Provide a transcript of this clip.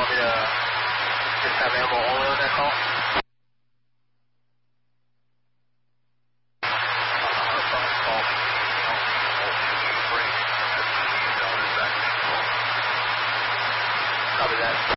want me to just have ammo only on that call? Copy that.